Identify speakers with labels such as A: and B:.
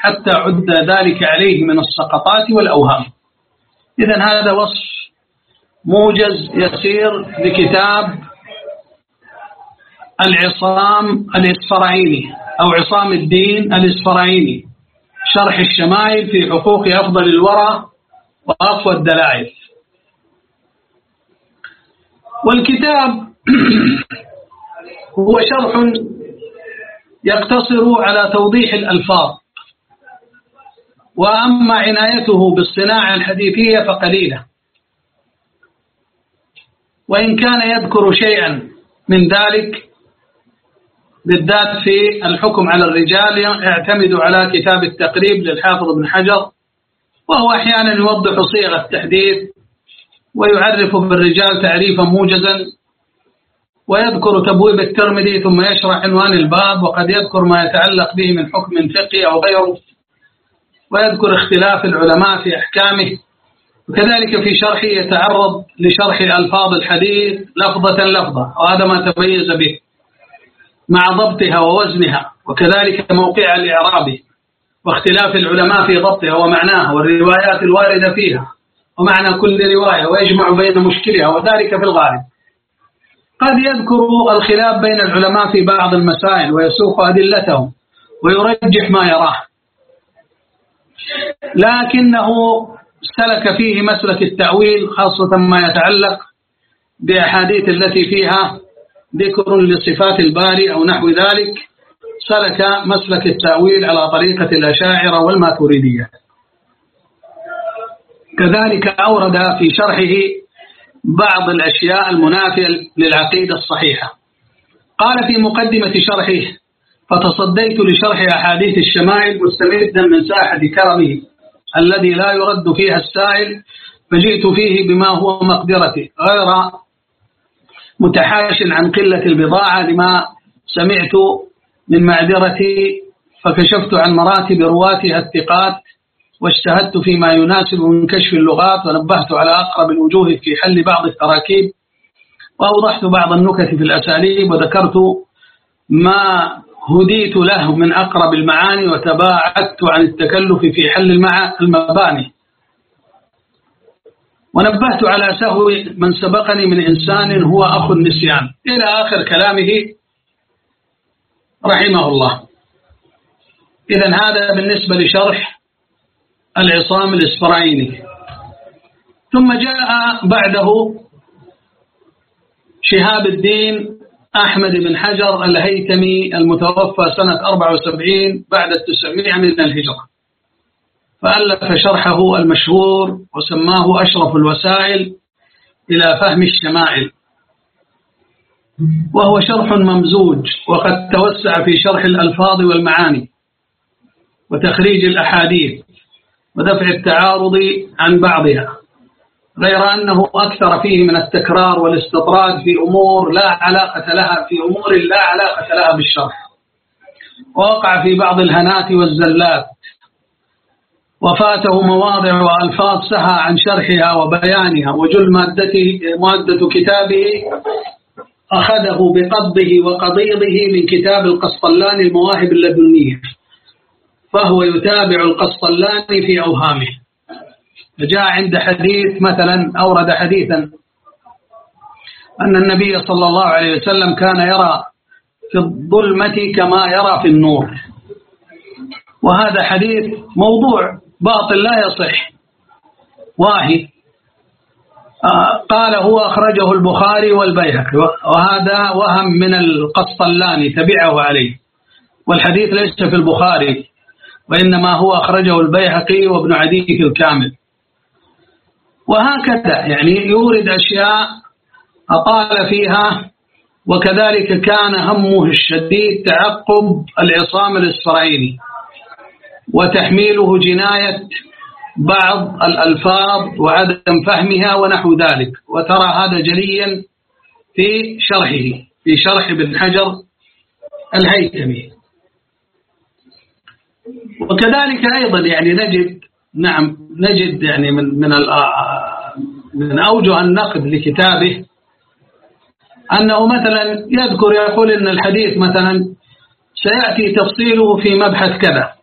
A: حتى عد ذلك عليه من السقطات والأوهام. إذن هذا وصف موجز يسير لكتاب العصام الإسفرايني أو عصام الدين الإسفرايني، شرح الشمائل في حقوق أفضل الورى وأقوى الدلائل. والكتاب هو شرح يقتصر على توضيح الألفاظ، وأما عنايته بالصناعة الحديثية فقليلة، وإن كان يذكر شيئا من ذلك بالذات في الحكم على الرجال يعتمد على كتاب التقريب للحافظ ابن حجر، وهو أحيانا يوضح صيغ التحديث ويعرف بالرجال تعريفا موجزا، ويذكر تبويب الترمذي ثم يشرح عنوان الباب، وقد يذكر ما يتعلق به من حكم فقهي أو غيره، ويذكر اختلاف العلماء في أحكامه. وكذلك في شرحه يتعرض لشرح ألفاظ الحديث لفظة لفظة، وهذا ما تميز به مع ضبطها ووزنها، وكذلك موقعها الإعرابي واختلاف العلماء في ضبطها ومعناها والروايات الواردة فيها ومعنى كل رواية، ويجمع بين مشكلها، وذلك في الغالب. قد يذكر الخلاف بين العلماء في بعض المسائل ويسوق أدلتهم ويرجح ما يراه، لكنه سلك فيه مسلك التأويل، خاصة ما يتعلق بأحاديث التي فيها ذكر لصفات الباري أو نحو ذلك، سلك مسلك التأويل على طريقة الأشاعرة والماتريدية. كذلك أورد في شرحه بعض الأشياء المنافية للعقيدة الصحيحة. قال في مقدمة شرحه: فتصديت لشرح أحاديث الشمائل مستمدا من ساحة كرمه الذي لا يرد فيها السائل، فجئت فيه بما هو مقدرتي غير متحاش عن قلة البضاعة لما سمعت من معذرتي، فكشفت عن مراتب رواتها الثقات، واجتهدت فيما يناسب من كشف اللغات، ونبهت على أقرب الوجوه في حل بعض التراكيب، وأوضحت بعض النكت في الأساليب، وذكرت ما هديت له من أقرب المعاني، وتباعدت عن التكلف في حل المباني، ونبهت على سهو من سبقني من إنسان هو أخو النسيان، إلى آخر كلامه رحمه الله. إذن هذا بالنسبة لشرح العصام الإسفرايني. ثم جاء بعده شهاب الدين أحمد بن حجر الهيثمي المتوفى سنة 74 بعد 900 من الهجرة، فألف شرحه المشهور وسماه أشرف الوسائل إلى فهم الشمائل، وهو شرح ممزوج، وقد توسع في شرح الألفاظ والمعاني وتخريج الأحاديث ودفع التعارض عن بعضها، غير أنه أكثر فيه من التكرار والاستطراد في أمور لا علاقة لها بالشرح، ووقع في بعض الهنات والزلات، وفاته مواضع وألفاظ سهى عن شرحها وبيانها، وجل مادة كتابه أخذه بقبضه وقضيضه من كتاب القسطلاني المواهب اللدنية، فهو يتابع القسطلاني في أوهامه. فجاء عند حديث مثلا أورد حديثا أن النبي صلى الله عليه وسلم كان يرى في الظلمة كما يرى في النور، وهذا حديث موضوع باطل لا يصح واهي. قال هو أخرجه البخاري والبيهقي، وهذا وهم من القسطلاني تبعه عليه، والحديث ليس في البخاري وإنما هو أخرجه البيهقي وابن عدي في الكامل. وهكذا يعني يورد أشياء أطال فيها. وكذلك كان همه الشديد تعقب العصام الإسفرايني وتحميله جناية بعض الألفاظ وعدم فهمها ونحو ذلك، وترى هذا جليا في شرحه، في شرح ابن حجر الهيثمي. وكذلك أيضا يعني نجد يعني من أوجه النقد لكتابه أنه مثلا يذكر يقول إن الحديث مثلا سيأتي تفصيله في مبحث كذا،